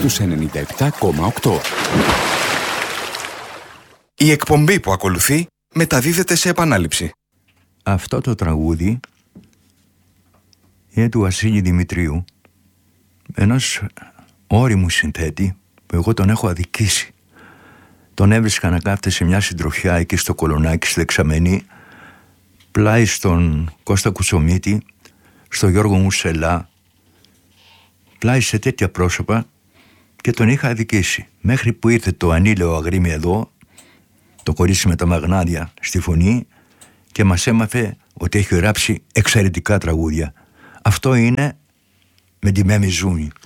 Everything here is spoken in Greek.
στους 97,8. Η εκπομπή που ακολουθεί μεταδίδεται σε επανάληψη. Αυτό το τραγούδι είναι του Βασίλη Δημητρίου, ενός ώριμου συνθέτη που εγώ τον έχω αδικήσει. Τον έβρισκα να κάθεται σε μια συντροφιά εκεί στο Κολονάκι, στη Δεξαμενή, πλάι στον Κώστα Κουτσομίτη, στο Γιώργο Μουσελά, πλάι σε τέτοια πρόσωπα, και τον είχα αδικήσει. Μέχρι που ήρθε το ανήλαιο αγρίμι εδώ, το κορίτσι με τα μαγνάδια στη φωνή, και μας έμαθε ότι έχει γράψει εξαιρετικά τραγούδια. Αυτό είναι με τη Μέμη Ζούνη.